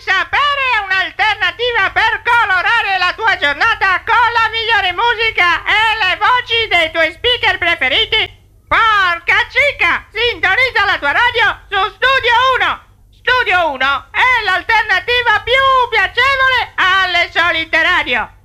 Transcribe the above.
sapere un'alternativa per colorare la tua giornata con la migliore musica e le voci dei tuoi speaker preferiti? Porca cica! Sintonizza la tua radio su Studio 1! Studio 1 è l'alternativa più piacevole alle solite radio!